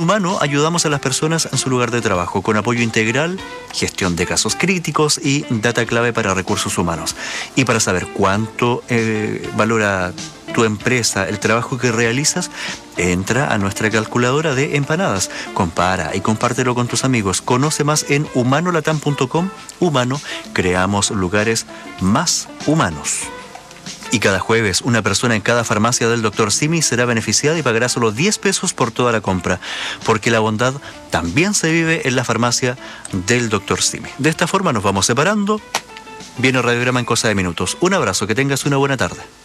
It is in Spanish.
Humano ayudamos a las personas en su lugar de trabajo con apoyo integral, gestión de casos críticos y data clave para recursos humanos. Y para saber cuánto valora tu empresa el trabajo que realizas, entra a nuestra calculadora de empanadas, compara y compártelo con tus amigos. Conoce más en humanolatam.com. Humano, creamos lugares más humanos. Y cada jueves, una persona en cada farmacia del Dr. Simi será beneficiada y pagará solo 10 pesos por toda la compra, porque la bondad también se vive en la farmacia del Dr. Simi. De esta forma nos vamos separando. Viene el radiograma en cosa de minutos. Un abrazo, que tengas una buena tarde.